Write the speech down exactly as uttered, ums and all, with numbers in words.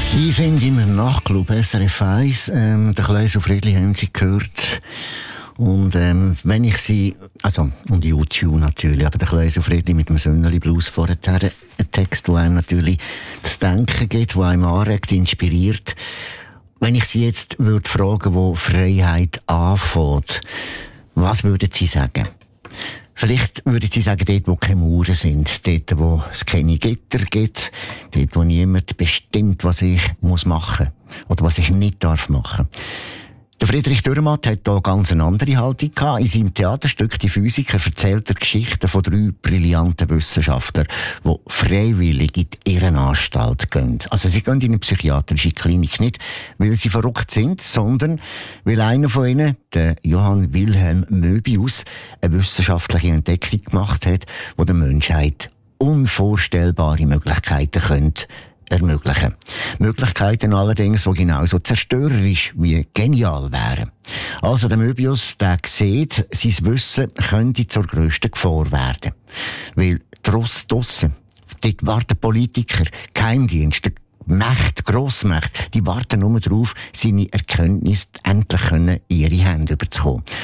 Sie sind im Nachtclub S R F eins. Ähm, der Kleus Friedli haben Sie gehört. Und ähm, wenn ich sie, also und U zwei natürlich, aber der Kleus Friedli mit dem Sönneli Blues vorher, ein Text, der einem natürlich das Denken gibt, der einem anregt, inspiriert. Wenn ich Sie jetzt würde fragen, wo Freiheit anfängt, was würden Sie sagen? Vielleicht würden Sie sagen, dort, wo keine Mauern sind, dort, wo es keine Gitter gibt, dort, wo niemand bestimmt, was ich muss machen oder was ich nicht darf machen. Der Friedrich Dürrematt hat hier ganz eine andere Haltung gehabt. In seinem Theaterstück «Die Physiker» erzählt er Geschichten von drei brillanten Wissenschaftlern, die freiwillig in die Irrenanstalt gehen. Also sie gehen in eine psychiatrische Klinik nicht, weil sie verrückt sind, sondern weil einer von ihnen, der Johann Wilhelm Möbius, eine wissenschaftliche Entdeckung gemacht hat, die der Menschheit unvorstellbare Möglichkeiten könnte ermöglichen. Möglichkeiten allerdings, die genauso zerstörerisch wie genial wären. Also der Möbius, der sieht, sein Wissen könnte zur grössten Gefahr werden. Weil draussen, dort warten Politiker, Geheimdienste, Mächte, Grossmächte, die warten nur darauf, seine Erkenntnisse endlich in ihre Hände überzukommen.